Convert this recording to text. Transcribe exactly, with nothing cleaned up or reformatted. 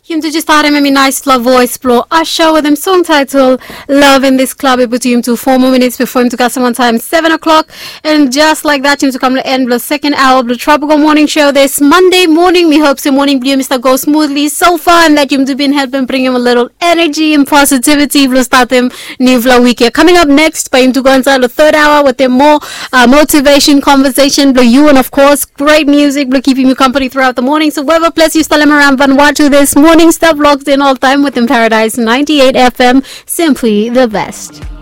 Him to just start him in nice flow voice blow Usher with him song title Love in This Club. Able to him to four more minutes before him to got someone time seven o'clock. And just like that, him to come to end the second hour of the Tropical Morning Show this Monday morning. We hope the morning blue Mister go smoothly so far and that you've been helping bring him a little energy and positivity. We'll start him new flow weekend. Coming up next by him to go inside the third hour with him more uh, motivation, conversation, blue you and of course great music, blue keeping you company throughout the morning. So whoever place you still him around Vanuatu this morning. Stuff locked in all time within Paradise ninety-eight F M, simply the best.